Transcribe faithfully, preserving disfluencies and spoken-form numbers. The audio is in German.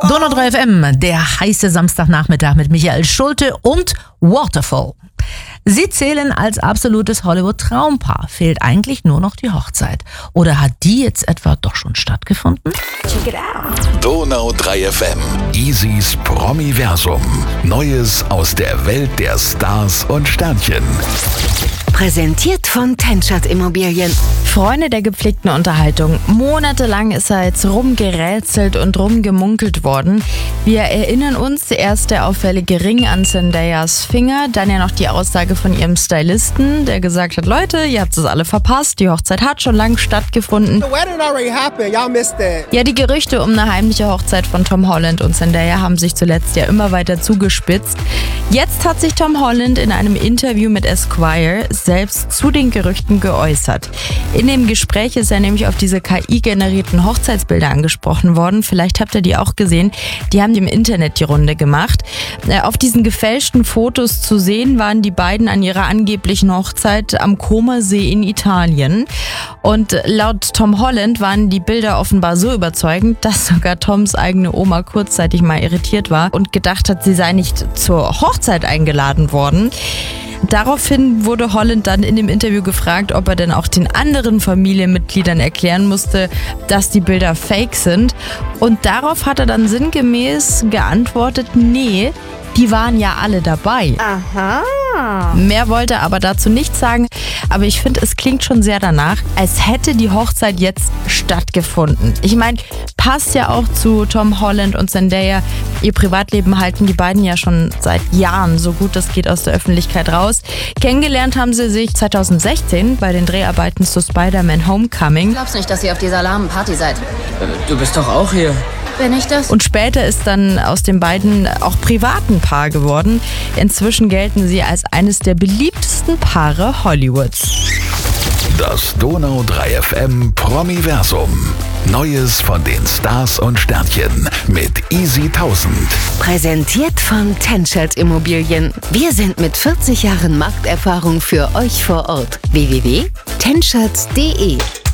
Donau drei F M, der heiße Samstagnachmittag mit Michael Schulte und Waterfall. Sie zählen als absolutes Hollywood-Traumpaar. Fehlt eigentlich nur noch die Hochzeit. Oder hat die jetzt etwa doch schon stattgefunden? Check it out. Donau drei F M. Isis Promiversum. Neues aus der Welt der Stars und Sternchen. Präsentiert von Tenschert Immobilien. Freunde der gepflegten Unterhaltung. Monatelang ist er jetzt rumgerätselt und rumgemunkelt worden. Wir erinnern uns, erst der auffällige Ring an Zendayas Finger, dann ja noch die Aussage von ihrem Stylisten, der gesagt hat, Leute, ihr habt es alle verpasst, die Hochzeit hat schon lange stattgefunden. The wedding already happened. Y'all missed it. Ja, die Gerüchte um eine heimliche Hochzeit von Tom Holland und Zendaya haben sich zuletzt ja immer weiter zugespitzt. Jetzt hat sich Tom Holland in einem Interview mit Esquire selbst zu den Gerüchten geäußert. In dem Gespräch ist er nämlich auf diese K I-generierten Hochzeitsbilder angesprochen worden. Vielleicht habt ihr die auch gesehen. Die haben im Internet die Runde gemacht. Auf diesen gefälschten Fotos zu sehen waren die beiden an ihrer angeblichen Hochzeit am Comersee in Italien. Und laut Tom Holland waren die Bilder offenbar so überzeugend, dass sogar Toms eigene Oma kurzzeitig mal irritiert war und gedacht hat, sie sei nicht zur Hochzeit eingeladen worden. Daraufhin wurde Holland dann in dem Interview gefragt, ob er denn auch den anderen Familienmitgliedern erklären musste, dass die Bilder fake sind. Und darauf hat er dann sinngemäß geantwortet, nee, die waren ja alle dabei. Aha. Mehr wollte er aber dazu nicht sagen. Aber ich finde, es klingt schon sehr danach, als hätte die Hochzeit jetzt stattgefunden. Ich meine, passt ja auch zu Tom Holland und Zendaya. Ihr Privatleben halten die beiden ja schon seit Jahren so gut es geht aus der Öffentlichkeit raus. Kennengelernt haben sie sich zwanzig sechzehn bei den Dreharbeiten zu Spider-Man Homecoming. Ich glaub's nicht, dass ihr auf dieser lahmen Party seid. Du bist doch auch hier. Bin ich das? Und später ist dann aus den beiden auch privat ein Paar geworden. Inzwischen gelten sie als eines der beliebtesten Paare Hollywoods. Das Donau drei F M Promiversum. Neues von den Stars und Sternchen mit Easy tausend. Präsentiert von Tenschert Immobilien. Wir sind mit vierzig Jahren Markterfahrung für euch vor Ort. w w w punkt tenschert punkt d e